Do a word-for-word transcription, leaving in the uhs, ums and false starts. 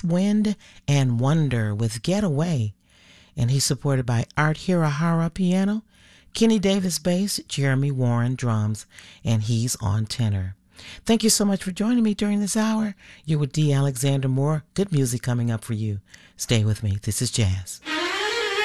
Earth, Wind, and Wonder with Getaway. And he's supported by Art Hirahara piano, Kenny Davis bass, Jeremy Warren drums, and he's on tenor. Thank you so much for joining me during this hour. You're with D. Alexander Moore. Good music coming up for you. Stay with me. This is Jazz.